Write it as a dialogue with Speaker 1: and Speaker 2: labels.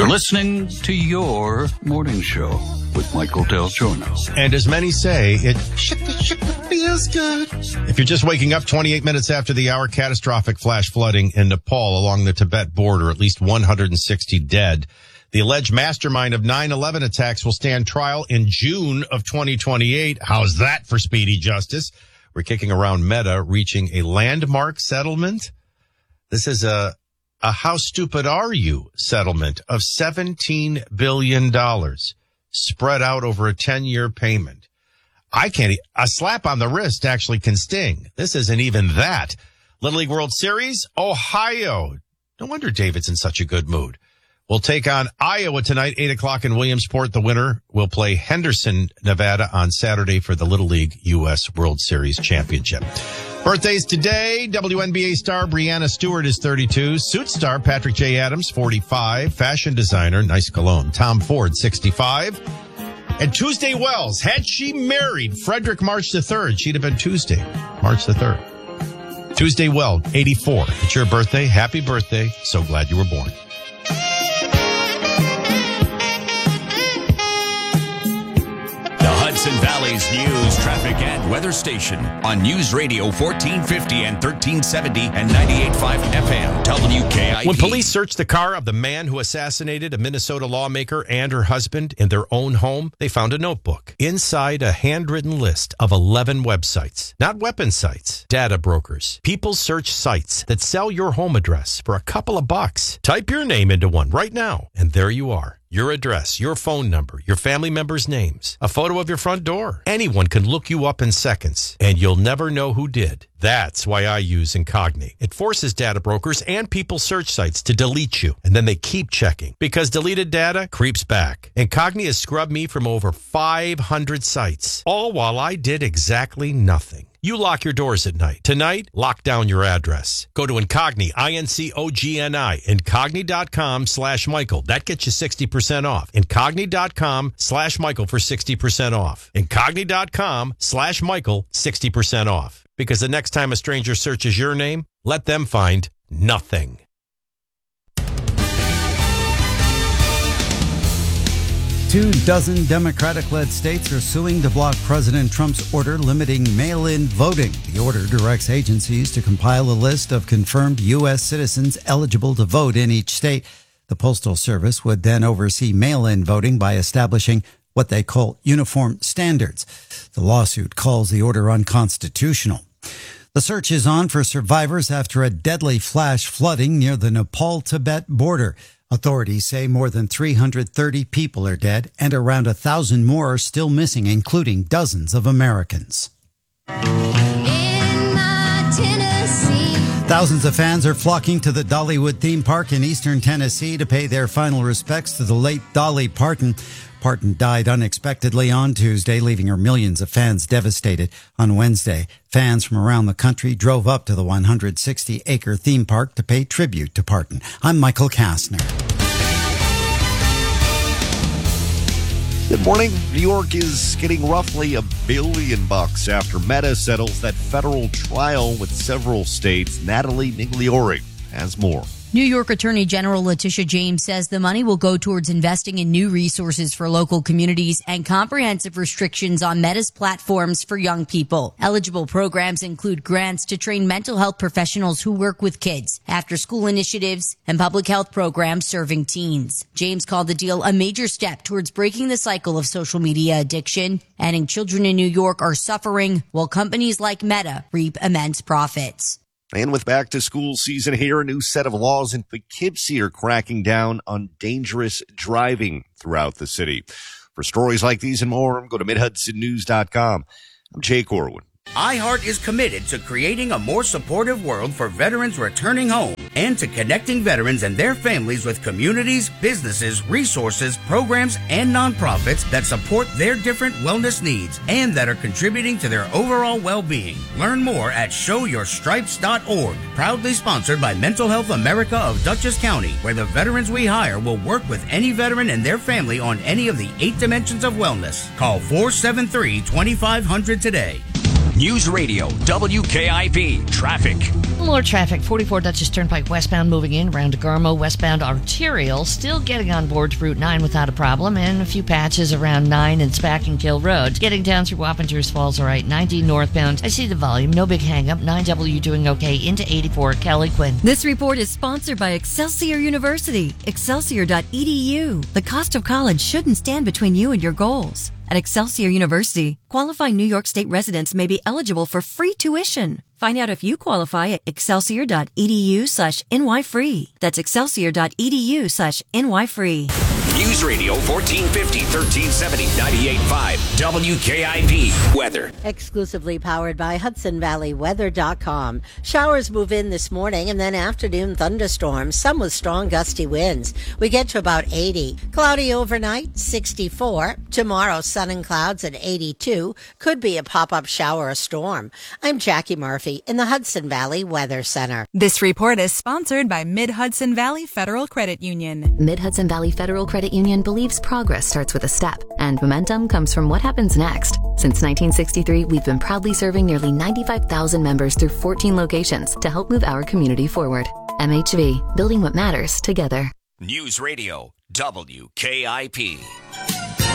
Speaker 1: You're listening to your morning show with Michael Del Giorno.
Speaker 2: And as many say, it feels good. If you're just waking up 28 minutes after the hour, catastrophic flash flooding in Nepal along the Tibet border, at least 160 dead. The alleged mastermind of 9/11 attacks will stand trial in June of 2028. How's that for speedy justice? We're kicking around Meta reaching a landmark settlement. This is a how stupid are you settlement of $17 billion spread out over a 10-year payment. A slap on the wrist actually can sting. This isn't even that. Little League World Series, Ohio. No wonder David's in such a good mood. We'll take on Iowa tonight, 8 o'clock in Williamsport. The winner will play Henderson, Nevada on Saturday for the Little League U.S. World Series Championship. Birthdays today, WNBA star Brianna Stewart is 32. Suit star Patrick J. Adams, 45. Fashion designer, nice cologne, Tom Ford, 65. And Tuesday Wells, had she married Frederick March III, she'd have been Tuesday, March the 3rd. Tuesday Wells, 84. It's your birthday. Happy birthday. So glad you were born.
Speaker 3: Hudson Valley's news, traffic, and weather station on News Radio 1450 and 1370 and 98.5 FM WKIP.
Speaker 2: When police searched the car of the man who assassinated a Minnesota lawmaker and her husband in their own home, they found a notebook. Inside, a handwritten list of 11 websites. Not weapon sites, data brokers, people search sites that sell your home address for a couple of bucks. Type your name into one right now, and there you are. Your address, your phone number, your family members' names, a photo of your front door. Anyone can look you up in seconds, and you'll never know who did. That's why I use Incogni. It forces data brokers and people search sites to delete you, and then they keep checking, because deleted data creeps back. Incogni has scrubbed me from over 500 sites, all while I did exactly nothing. You lock your doors at night. Tonight, lock down your address. Go to Incogni, INCOGNI, Incogni.com/Michael. That gets you 60% off. Incogni.com/Michael for 60% off. Incogni.com/Michael, 60% off. Because the next time a stranger searches your name, let them find nothing.
Speaker 4: 24 Democratic-led states are suing to block President Trump's order limiting mail-in voting. The order directs agencies to compile a list of confirmed U.S. citizens eligible to vote in each state. The Postal Service would then oversee mail-in voting by establishing what they call uniform standards. The lawsuit calls the order unconstitutional. The search is on for survivors after a deadly flash flooding near the Nepal-Tibet border. Authorities say more than 330 people are dead and around 1,000 more are still missing, including dozens of Americans. Thousands of fans are flocking to the Dollywood theme park in eastern Tennessee to pay their final respects to the late Dolly Parton. Parton died unexpectedly on Tuesday, leaving her millions of fans devastated. On Wednesday, fans from around the country drove up to the 160-acre theme park to pay tribute to Parton. I'm Michael Kastner.
Speaker 5: Good morning. New York is getting roughly $1 billion after Meta settles that federal trial with several states. Natalie Migliore has more.
Speaker 6: New York Attorney General Letitia James says the money will go towards investing in new resources for local communities and comprehensive restrictions on Meta's platforms for young people. Eligible programs include grants to train mental health professionals who work with kids, after-school initiatives, and public health programs serving teens. James called the deal a major step towards breaking the cycle of social media addiction, adding children in New York are suffering while companies like Meta reap immense profits.
Speaker 5: And with back-to-school season here, a new set of laws in Poughkeepsie are cracking down on dangerous driving throughout the city. For stories like these and more, go to MidHudsonNews.com. I'm Jay Corwin.
Speaker 7: iHeart is committed to creating a more supportive world for veterans returning home and to connecting veterans and their families with communities, businesses, resources, programs, and nonprofits that support their different wellness needs and that are contributing to their overall well-being. Learn more at showyourstripes.org. Proudly sponsored by Mental Health America of Dutchess County, where the veterans we hire will work with any veteran and their family on any of the 8 dimensions of wellness. Call 473-2500 today.
Speaker 3: News Radio WKIP Traffic.
Speaker 8: More traffic, 44 Dutchess Turnpike westbound moving in, around DeGarmo, westbound arterial, still getting on board to Route 9 without a problem, and a few patches around 9 and Spack and Kill Road. Getting down through Wappingers Falls, all right, 90 northbound. I see the volume, no big hang-up, 9W doing okay, into 84, Kelly Quinn.
Speaker 9: This report is sponsored by Excelsior University, excelsior.edu. The cost of college shouldn't stand between you and your goals. At Excelsior University, qualifying New York State residents may be eligible for free tuition. Find out if you qualify at excelsior.edu/NYFree. That's excelsior.edu/NYFree.
Speaker 3: News Radio 1450, 1370, 98.5 WKIP weather.
Speaker 10: Exclusively powered by HudsonValleyWeather.com. Showers move in this morning and then afternoon thunderstorms, some with strong gusty winds. We get to about 80. Cloudy overnight, 64. Tomorrow, sun and clouds at 82. Could be a pop-up shower or storm. I'm Jackie Murphy in the Hudson Valley Weather Center.
Speaker 11: This report is sponsored by Mid-Hudson Valley Federal Credit Union.
Speaker 12: Mid-Hudson Valley Federal Credit Union believes progress starts with a step, and momentum comes from what happens next. Since 1963, we've been proudly serving nearly 95,000 members through 14 locations to help move our community forward. MHV, building what matters together.
Speaker 3: News Radio WKIP.